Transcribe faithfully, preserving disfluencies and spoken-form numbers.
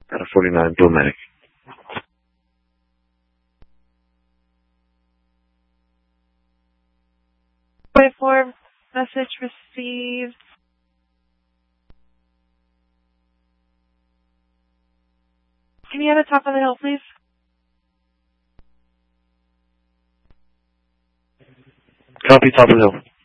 At a forty-nine Bluematic. forty-four, message received. Can you have the top of the hill, please? Copy, top of the hill.